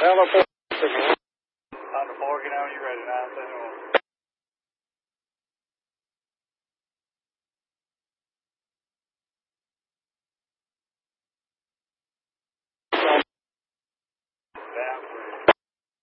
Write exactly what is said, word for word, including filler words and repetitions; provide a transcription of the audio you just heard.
Well, the four. On the four, get on, you ready, nine seven one.